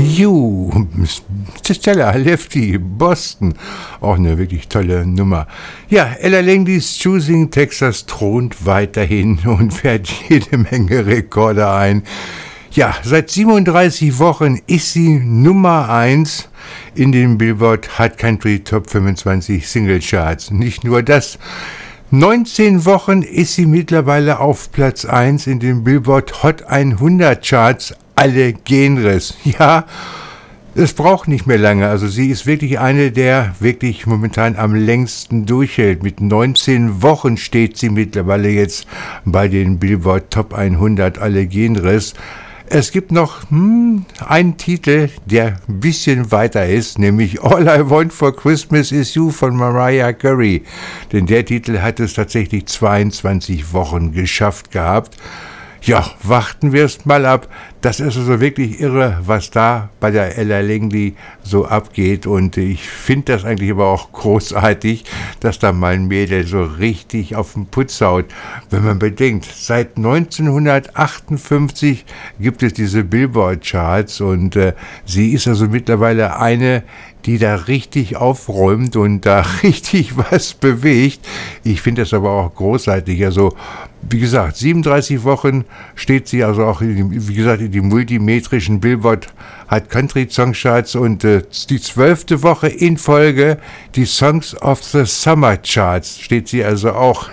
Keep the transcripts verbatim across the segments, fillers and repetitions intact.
You, Stella Lefty, Boston. Auch eine wirklich tolle Nummer. Ja, Ella Langley's Choosing Texas thront weiterhin und fährt jede Menge Rekorde ein. Ja, seit siebenunddreißig Wochen ist sie Nummer eins in den Billboard Hot Country Top fünfundzwanzig Single Charts. Nicht nur das. neunzehn Wochen ist sie mittlerweile auf Platz eins in den Billboard Hot hundert Charts, alle Genres. Ja, es braucht nicht mehr lange. Also sie ist wirklich eine, der wirklich momentan am längsten durchhält. Mit neunzehn Wochen steht sie mittlerweile jetzt bei den Billboard Top hundert, alle Genres. Es gibt noch hm, einen Titel, der ein bisschen weiter ist, nämlich All I Want for Christmas is You von Mariah Carey. Denn der Titel hat es tatsächlich zweiundzwanzig Wochen geschafft gehabt. Ja, warten wir es mal ab. Das ist also wirklich irre, was da bei der Ella Langley so abgeht. Und ich finde das eigentlich aber auch großartig, dass da mal ein Mädel so richtig auf den Putz haut. Wenn man bedenkt, seit neunzehnhundertachtundfünfzig gibt es diese Billboard-Charts und äh, sie ist also mittlerweile eine, die da richtig aufräumt und da richtig was bewegt. Ich finde das aber auch großartig. Also, wie gesagt, siebenunddreißig Wochen steht sie also auch, in, wie gesagt, in die multimetrischen Billboard Hot Country Song Charts und äh, die zwölfte Woche in Folge die Songs of the Summer Charts steht sie also auch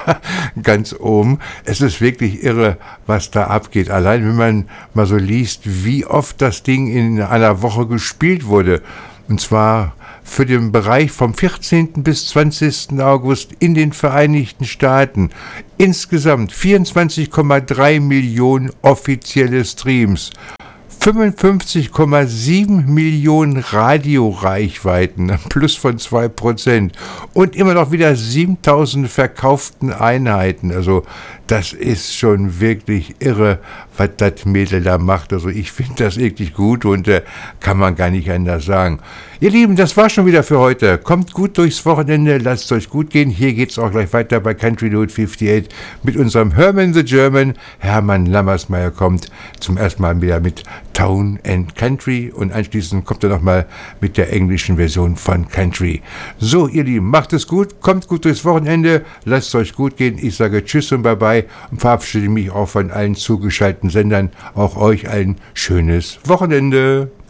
ganz oben. Es ist wirklich irre, was da abgeht. Allein wenn man mal so liest, wie oft das Ding in einer Woche gespielt wurde. Und zwar für den Bereich vom vierzehnten bis zwanzigsten August in den Vereinigten Staaten. Insgesamt vierundzwanzig Komma drei Millionen offizielle Streams, fünfundfünfzig Komma sieben Millionen Radioreichweiten, plus von zwei Prozent und immer noch wieder siebentausend verkauften Einheiten. Also das ist schon wirklich irre, was das Mädel da macht. Also ich finde das wirklich gut und äh, kann man gar nicht anders sagen. Ihr Lieben, das war schon wieder für heute. Kommt gut durchs Wochenende, lasst es euch gut gehen. Hier geht es auch gleich weiter bei Country Road achtundfünfzig mit unserem Herman the German. Hermann Lammersmeyer kommt zum ersten Mal wieder mit Town and Country und anschließend kommt er nochmal mit der englischen Version von Country. So, ihr Lieben, macht es gut, kommt gut durchs Wochenende, lasst es euch gut gehen. Ich sage Tschüss und Bye-bye und verabschiede mich auch von allen zugeschalteten Sendern. Auch euch ein schönes Wochenende.